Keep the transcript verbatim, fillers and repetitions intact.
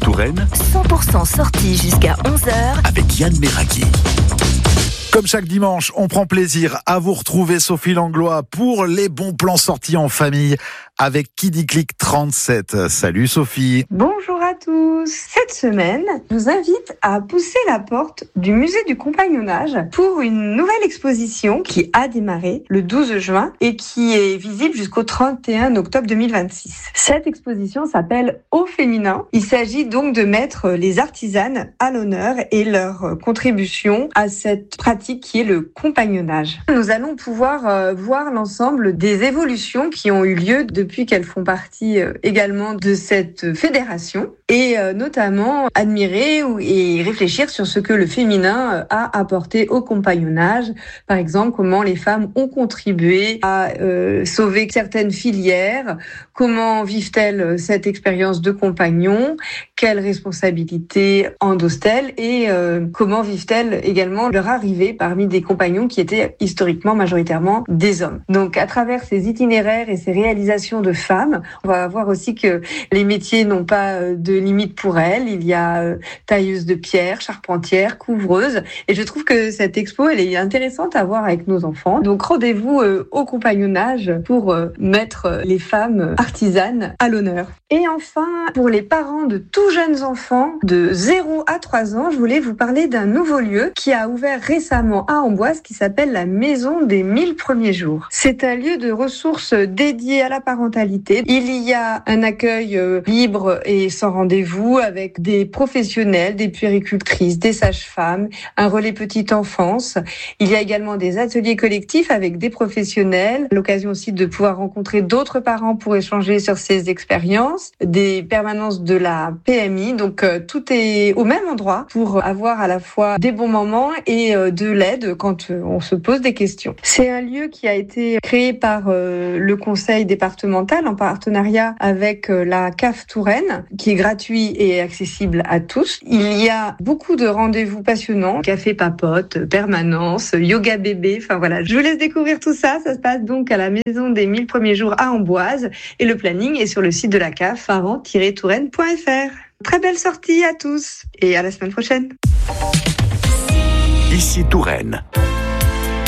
Touraine, cent pour cent sortie jusqu'à onze heures avec Yann Meraki. Comme chaque dimanche, on prend plaisir à vous retrouver, Sophie Langlois, pour les bons plans sortis en famille avec KiddyClick trente-sept. Salut Sophie. Bonjour à tous. Cette semaine, je vous invite à pousser la porte du musée du compagnonnage pour une nouvelle exposition qui a démarré le douze juin et qui est visible jusqu'au trente et un octobre deux mille vingt-six. Cette exposition s'appelle Au féminin. Il s'agit donc de mettre les artisanes à l'honneur et leur contribution à cette pratique qui est le compagnonnage. Nous allons pouvoir euh, voir l'ensemble des évolutions qui ont eu lieu depuis qu'elles font partie euh, également de cette fédération et euh, notamment admirer ou, et réfléchir sur ce que le féminin euh, a apporté au compagnonnage. Par exemple, comment les femmes ont contribué à euh, sauver certaines filières, comment vivent-elles cette expérience de compagnon, quelles responsabilités endossent-elles et euh, comment vivent-elles également leur arrivée parmi des compagnons qui étaient historiquement majoritairement des hommes. Donc à travers ces itinéraires et ces réalisations de femmes, on va voir aussi que les métiers n'ont pas de limite pour elles. Il y a tailleuse de pierre, charpentière, couvreuse et je trouve que cette expo elle est intéressante à voir avec nos enfants. Donc rendez-vous au compagnonnage pour mettre les femmes artisanes à l'honneur. Et enfin, pour les parents de tout jeunes enfants de zéro à trois ans, je voulais vous parler d'un nouveau lieu qui a ouvert récemment à Amboise qui s'appelle la Maison des mille premiers jours. C'est un lieu de ressources dédié à la parentalité. Il y a un accueil libre et sans rendez-vous avec des professionnels, des puéricultrices, des sages-femmes, un relais petite enfance. Il y a également des ateliers collectifs avec des professionnels, l'occasion aussi de pouvoir rencontrer d'autres parents pour échanger sur ces expériences, des permanences de la P M I. Donc euh, tout est au même endroit pour avoir à la fois des bons moments et euh, de l'aide quand euh, on se pose des questions. C'est un lieu qui a été créé par euh, le conseil départemental en partenariat avec euh, la C A F Touraine, qui est gratuit et accessible à tous. Il y a beaucoup de rendez-vous passionnants, café papote, permanence, yoga bébé, enfin voilà. Je vous laisse découvrir tout ça. Ça se passe donc à la Maison des mille premiers jours à Amboise et le planning est sur le site de la C A F, parents tiret touraine point f r. Très belle sortie à tous et à la semaine prochaine. Ici Touraine.